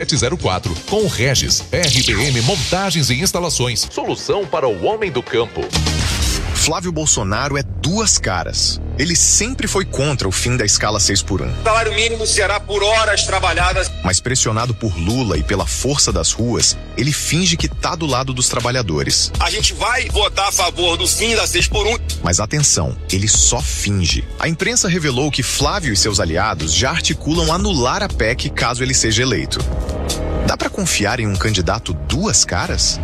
3704. Com o Regis, RBM Montagens e Instalações. Solução para o homem do campo. Flávio Bolsonaro é duas caras. Ele sempre foi contra o fim da escala 6x1. O salário mínimo será por horas trabalhadas. Mas pressionado por Lula e pela força das ruas, ele finge que tá do lado dos trabalhadores. A gente vai votar a favor do fim da 6x1. Mas atenção, ele só finge. A imprensa revelou que Flávio e seus aliados já articulam anular a PEC caso ele seja eleito. Dá pra confiar em um candidato duas caras?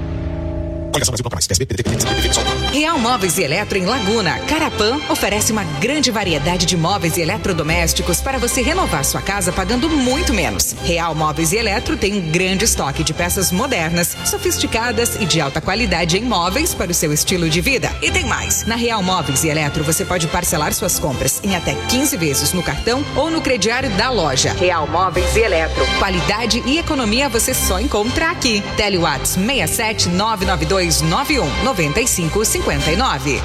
Real Móveis e Eletro em Laguna, Carapã, oferece uma grande variedade de móveis e eletrodomésticos para você renovar sua casa pagando muito menos. Real Móveis e Eletro tem um grande estoque de peças modernas, sofisticadas e de alta qualidade em móveis para o seu estilo de vida. E tem mais. Na Real Móveis e Eletro você pode parcelar suas compras em até 15 vezes no cartão ou no crediário da loja. Real Móveis e Eletro. Qualidade e economia você só encontra aqui. Tele Whats 67 992 91 95 59.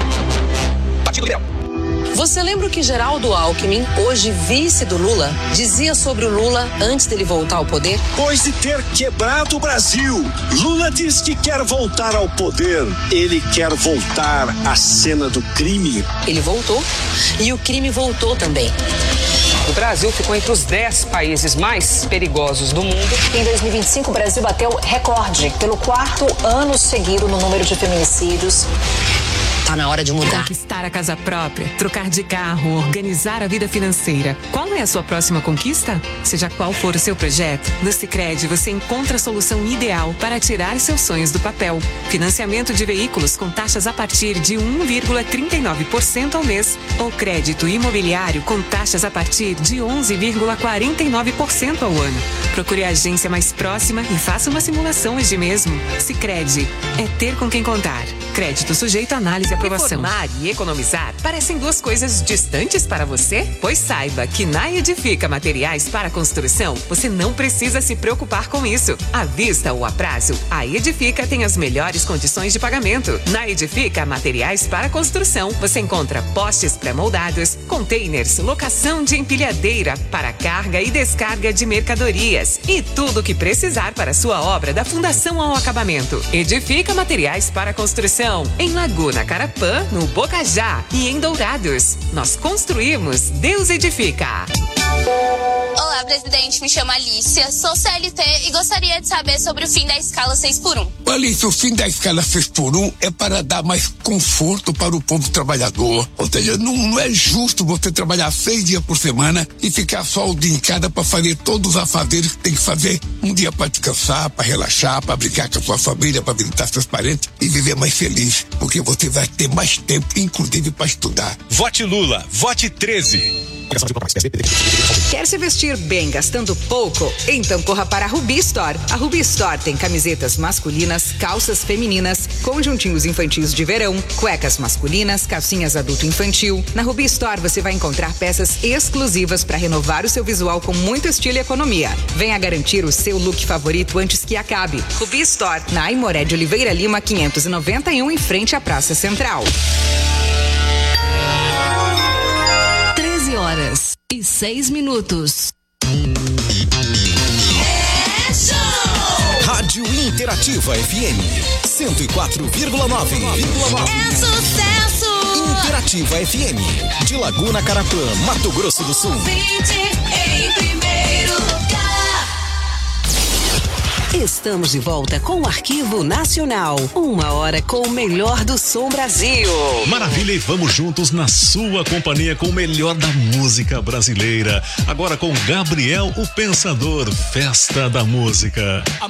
Você lembra o que Geraldo Alckmin, hoje vice do Lula, dizia sobre o Lula antes dele voltar ao poder? Depois de ter quebrado o Brasil, Lula diz que quer voltar ao poder. Ele quer voltar à cena do crime. Ele voltou e o crime voltou também. O Brasil ficou entre os 10 países mais perigosos do mundo. Em 2025, o Brasil bateu recorde pelo 4º ano seguido no número de feminicídios. Tá na hora de mudar. Conquistar a casa própria, trocar de carro, organizar a vida financeira. Qual é a sua próxima conquista? Seja qual for o seu projeto, no Sicredi você encontra a solução ideal para tirar seus sonhos do papel. Financiamento de veículos com taxas a partir de 1,39% ao mês. Ou crédito imobiliário com taxas a partir de 11,49% ao ano. Procure a agência mais próxima e faça uma simulação hoje mesmo. Sicredi é ter com quem contar. Crédito sujeito a análise e aprovação. Reformar e economizar parecem duas coisas distantes para você? Pois saiba que na Edifica Materiais para Construção você não precisa se preocupar com isso. À vista ou a prazo, a Edifica tem as melhores condições de pagamento. Na Edifica Materiais para Construção você encontra postes pré-moldados, containers, locação de empilhadeira para carga e descarga de mercadorias e tudo o que precisar para sua obra da fundação ao acabamento. Edifica Materiais para Construção em Laguna, Carapã, no Bocajá e em Dourados. Nós construímos, Deus edifica. Olá, presidente, me chamo Alicia, sou CLT e gostaria de saber sobre o fim da escala 6x1. Alicia, o fim da escala 6x1 é para dar mais conforto para o povo trabalhador. Ou seja, não é justo você trabalhar 6 dias por semana e ficar só o dia em cada para fazer todos os afazeres que tem que fazer. Um dia para descansar, para relaxar, para brincar com a sua família, para visitar seus parentes e viver mais feliz, porque você vai ter mais tempo, inclusive para estudar. Vote Lula, vote 13. Quer se vestir bem gastando pouco? Então corra para a Rubi Store. A Rubi Store tem camisetas masculinas, calças femininas, conjuntinhos infantis de verão, cuecas masculinas, calcinhas adulto infantil. Na Rubi Store você vai encontrar peças exclusivas para renovar o seu visual com muito estilo e economia. Venha garantir o seu look favorito antes que acabe. Rubi Store, na Aimoré de Oliveira Lima, 591, em frente à Praça Central. 13h06. Rádio Interativa FM 104,9. É sucesso! Interativa FM de Laguna, Carapã, Mato Grosso do Sul. 20 em primeiro lugar. Estamos de volta com o Arquivo Nacional. 1 hora com o melhor do som Brasil. Maravilha, e vamos juntos na sua companhia com o melhor da música brasileira. Agora com Gabriel o Pensador, Festa da Música.